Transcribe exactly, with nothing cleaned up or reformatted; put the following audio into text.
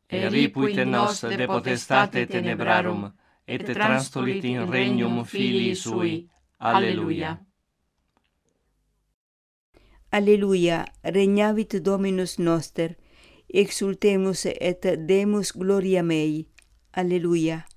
et ripuit in nos de potestate tenebrarum, et transtulit in regnum Filii Sui. Alleluia. Alleluia, regnavit Dominus noster, exultemus et demus gloria mei. Alleluia.